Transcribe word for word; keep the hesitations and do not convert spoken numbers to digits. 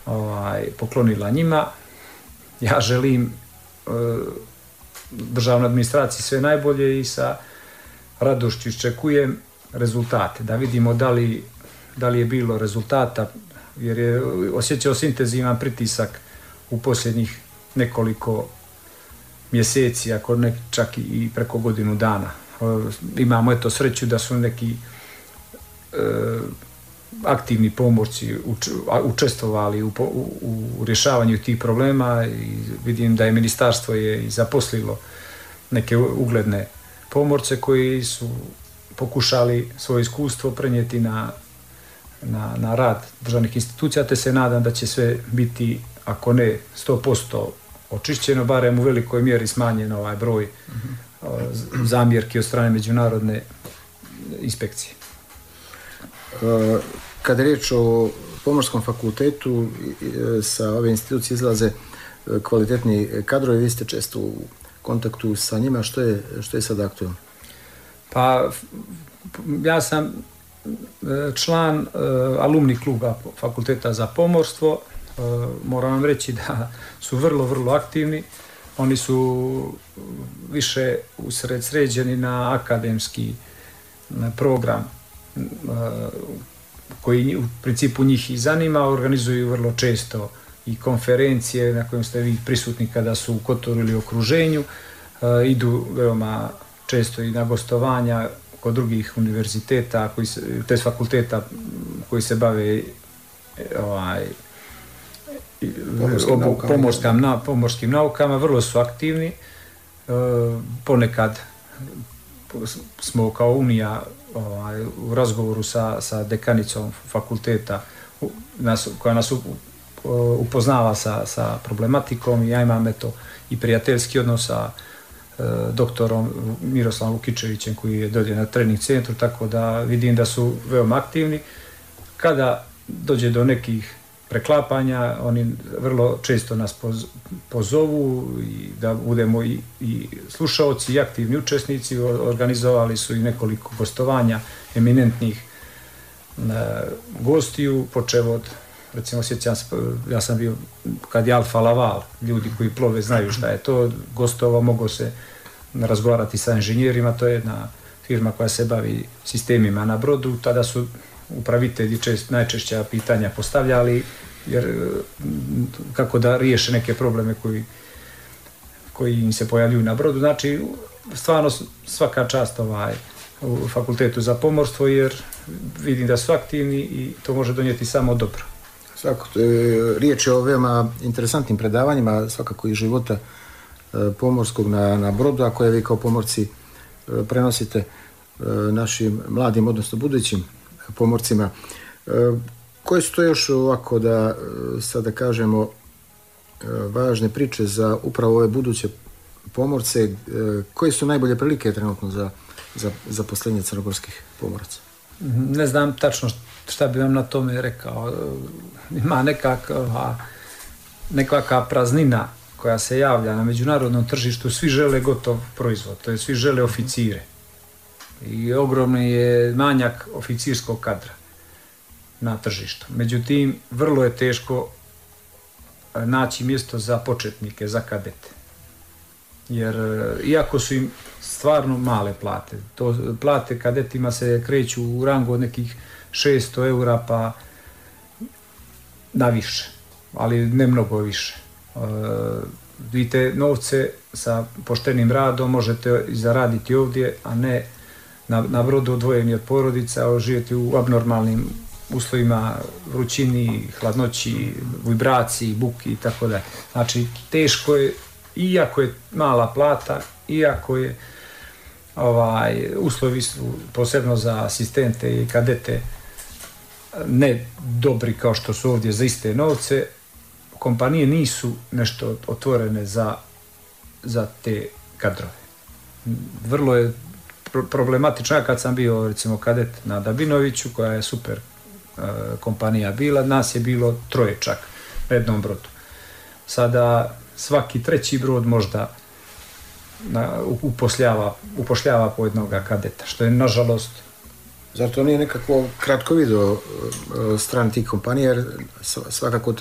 ovaj, poklonila njima. Ja želim e, državnoj administraciji sve najbolje i sa radošću iščekujem rezultate, da vidimo da li, da li je bilo rezultata, jer je osjećao se intenzivan pritisak u posljednjih nekoliko mjeseci, ako ne čak i preko godinu dana. Imamo eto sreću da su neki e, aktivni pomorci učestvovali u, u, u rješavanju tih problema i vidim da je ministarstvo je i zaposlilo neke ugledne pomorce koji su pokušali svoje iskustvo prenijeti na, na, na rad državnih institucija, te se nadam da će sve biti, ako ne sto posto očišćeno, barem u velikoj mjeri smanjen ovaj broj mm-hmm. zamjerki od strane međunarodne inspekcije. Kada je riječ o Pomorskom fakultetu, sa ove institucije izlaze kvalitetni kadrovi, vi ste često u kontaktu sa njima, što je, što je sad aktualno? Pa, ja sam član uh, alumni kluba Fakulteta za pomorstvo. Uh, moram vam reći da su vrlo, vrlo aktivni. Oni su više usredsređeni na akademski na program uh, koji u principu njih i zanima. Organizuju vrlo često i konferencije na kojim ste vi prisutni kada su u Kotoru ili okruženju. Uh, idu veoma često i na gostovanja kod drugih univerziteta, koji se, te fakulteta koji se bave ovaj, pomorskim, obu, naukama, pomorskim, na, pomorskim naukama, vrlo su aktivni. E, ponekad smo kao Unija ovaj, u razgovoru sa, sa dekanicom fakulteta u, nas, koja nas u, upoznava sa, sa problematikom i ja imam eto, i prijateljski odnos sa doktorom Miroslavom Lukičevićem koji je dolje na trening centru, tako da vidim da su veoma aktivni. Kada dođe do nekih preklapanja, oni vrlo često nas pozovu i da budemo i, i slušaoci i aktivni učesnici. Organizovali su i nekoliko gostovanja eminentnih e, gostiju, počev od, recimo sjećam se, ja sam bio kad je Alfa Laval, ljudi koji plove znaju šta je to, gostova, mogo se razgovarati sa inženjerima, to je jedna firma koja se bavi sistemima na brodu, tada su upravitelji čest, najčešća pitanja postavljali, jer kako da riješe neke probleme koji, koji im se pojavljuju na brodu. Znači, stvarno svaka čast ovaj, u Fakultetu za pomorstvo, jer vidim da su aktivni i to može donijeti samo dobro. Svako, riječ je o veoma interesantnim predavanjima, svakako iz života pomorskog na, na brodu, a koje vi kao pomorci prenosite našim mladim, odnosno budućim pomorcima. Koje su to još ovako da sada kažemo važne priče za upravo ove buduće pomorce? Koje su najbolje prilike trenutno za, za zaposlenje crnogorskih pomoraca? Ne znam tačno šta bi vam na tome rekao. Ima nekakva, nekakva praznina koja se javlja na međunarodnom tržištu. Svi žele gotov proizvod, to je svi žele oficire. I ogromni je manjak oficirskog kadra na tržištu. Međutim, vrlo je teško naći mjesto za početnike, za kadete. Jer iako su im stvarno male plate, to plate kadetima se kreću u rangu od nekih šesto eura pa na više, ali ne mnogo više. E, vi te novce sa poštenim radom možete zaraditi ovdje, a ne na, na brodu odvojeni od porodica, a živjeti u abnormalnim uslovima, vrućini, hladnoći, vibraciji, buki i tako dalje. Znači, teško je, iako je mala plata, iako je ovaj, uslovi su posebno za asistente i kadete ne dobri kao što su ovdje za iste novce, kompanije nisu nešto otvorene za, za te kadrove. Vrlo je problematično. Ja kad sam bio recimo kadet na Dabinoviću, koja je super uh, kompanija bila, nas je bilo troje čak na jednom brodu. Sada svaki treći brod možda na, upošljava, upošljava po jednoga kadeta, što je nažalost. Zar to nije nekako kratko video strane tih kompanija, jer svakako